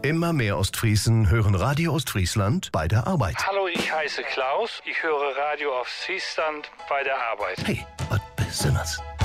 Immer mehr Ostfriesen hören Radio Ostfriesland bei der Arbeit. Hallo, ich heiße Klaus. Ich höre Radio Ostfriesland bei der Arbeit. Hey, was Besonderes.